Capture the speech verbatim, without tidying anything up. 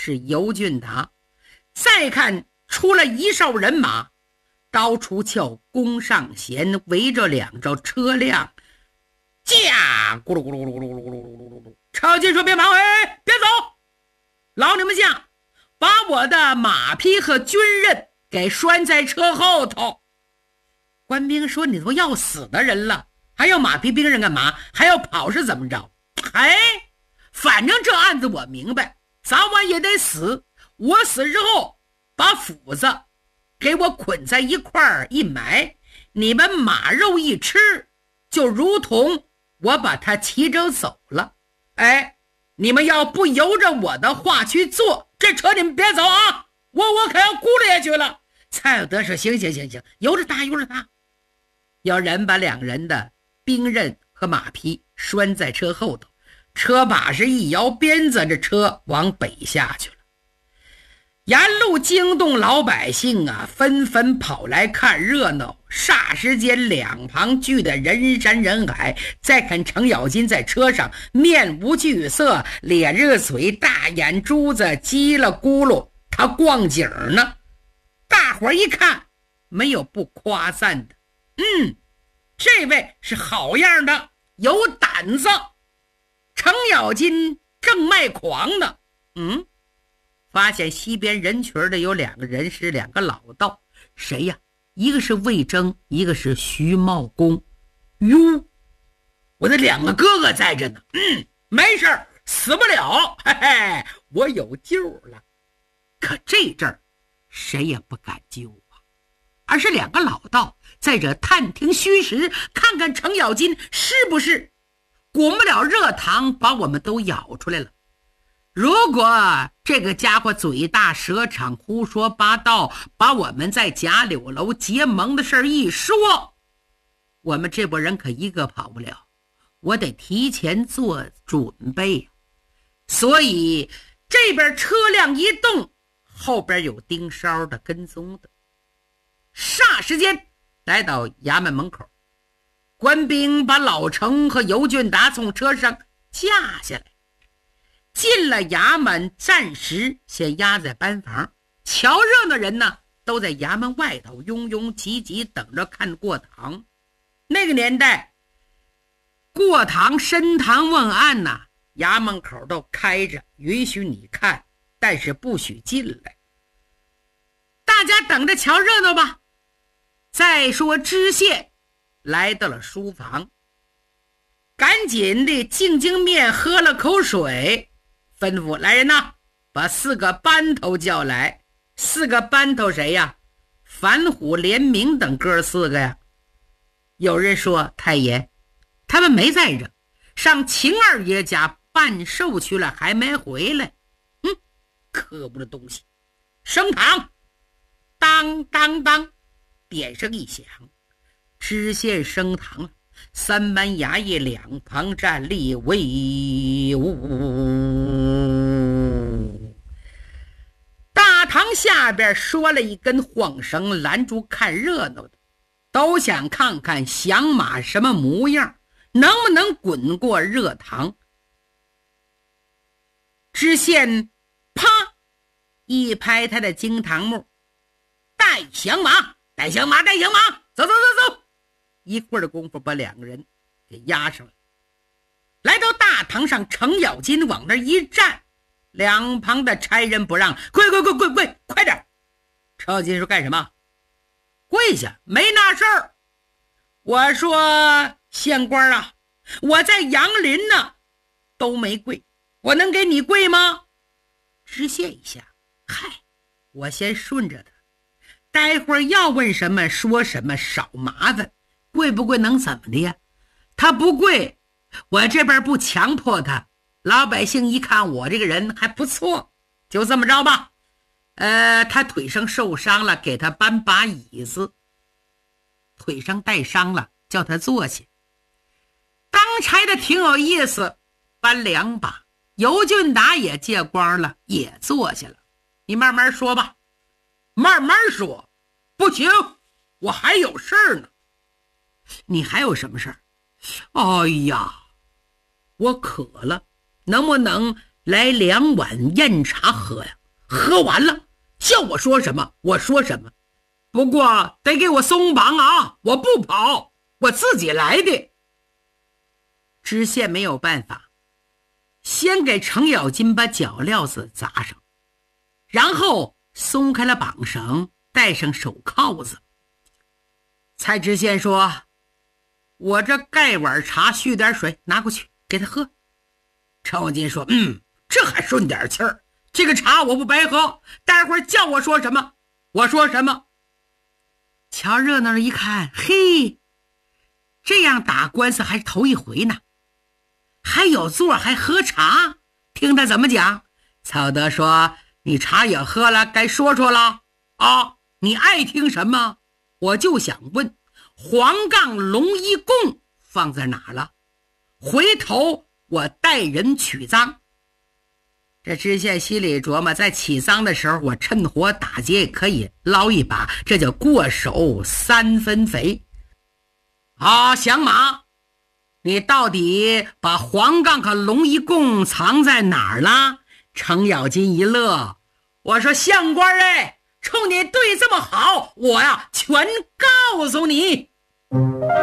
是尤俊达，再看出了一哨人马，刀出鞘，弓上弦，围着两着车辆，驾咕噜咕噜咕噜咕噜咕噜咕噜咕噜咕噜。超进说别忙，哎，别走，劳你们下，把我的马匹和军刃给拴在车后头。官兵说你都要死的人了，还要马匹兵刃干嘛？还要跑是怎么着？哎，反正这案子我明白，早晚也得死。我死之后把斧子给我捆在一块儿一埋，你们马肉一吃，就如同我把它骑着走了。哎，你们要不由着我的话去做，这车你们别走啊，我我可要咕噜下去了。蔡有德说行行行行，由着他由着他。有人把两人的兵刃和马匹拴在车后头，车把是一摇鞭子，这车往北下去了。沿路惊动老百姓啊，纷纷跑来看热闹。霎时间两旁聚得人山人海。再看程咬金在车上面无惧色，咧着嘴，大眼珠子叽了咕噜，他逛景呢。大伙一看，没有不夸赞的，嗯，这位是好样的，有胆子。程咬金正卖狂呢，嗯，发现西边人群的有两个人，是两个老道。谁呀？一个是魏征，一个是徐茂公。哟，我的两个哥哥在这呢，嗯，没事儿，死不了，嘿嘿，我有救了。可这阵儿谁也不敢救啊，而是两个老道在这探听虚实，看看程咬金是不是滚不了热汤，把我们都咬出来了。如果这个家伙嘴大舌长，胡说八道，把我们在贾柳楼结盟的事一说，我们这拨人可一个跑不了，我得提前做准备。所以这边车辆一动，后边有盯梢的跟踪的。霎时间来到衙门门口，官兵把老程和尤俊达从车上架下来，进了衙门，暂时先压在班房。瞧热闹人呢，都在衙门外头拥拥挤挤等着看过堂。那个年代过堂申堂问案呐、啊，衙门口都开着，允许你看，但是不许进来。大家等着瞧热闹吧。再说知县来到了书房，赶紧的静静面喝了口水，吩咐来人呐，把四个班头叫来。四个班头谁呀？樊虎、连明等哥四个呀。有人说太爷他们没在这，上秦二爷家办寿去了，还没回来。嗯，可不的东西。升堂，当当当，点声一响，知县升堂了。三班衙役两旁站立，威武。大堂下边说了一根晃绳，拦住看热闹的，都想看看响马什么模样，能不能滚过热堂。知县啪一拍他的惊堂木，带响马，带响马，带响马，走走走走。一会儿的功夫把两个人给押上了。来到大堂上，程咬金往那一站，两旁的差人不让，跪跪跪跪跪，快点。程咬金说干什么？跪下，没那事儿。我说县官啊，我在杨林呢，都没跪，我能给你跪吗？知县一下，嗨，我先顺着他，待会儿要问什么说什么，少麻烦。跪不跪能怎么的呀？他不跪，我这边不强迫他，老百姓一看我这个人还不错，就这么着吧。呃，他腿上受伤了，给他搬把椅子，腿上带伤了，叫他坐下。当差的挺有意思，搬两把。尤俊达也借光了，也坐下了。你慢慢说吧。慢慢说。不行，我还有事儿呢。你还有什么事儿？哎呀，我渴了，能不能来两碗酽茶喝呀，喝完了叫我说什么我说什么，不过得给我松绑啊，我不跑，我自己来的。知县没有办法，先给程咬金把脚镣子扎上，然后松开了绑绳，戴上手铐子。蔡知县说，我这盖碗茶续点水拿过去给他喝。程咬金说，嗯，这还顺点气儿，这个茶我不白喝，待会儿叫我说什么我说什么。瞧热闹一看，嘿，这样打官司还是头一回呢，还有座还喝茶，听他怎么讲。曹德说，你茶也喝了，该说说了啊，你爱听什么？我就想问，黄杠龙一供放在哪了？回头我带人取赃。这知县心里琢磨，在起赃的时候我趁火打劫也可以捞一把，这叫过手三分肥啊。响马，你到底把黄杠和龙一供藏在哪儿了？程咬金一乐，我说相官哎，冲你对这么好，我呀全告诉你。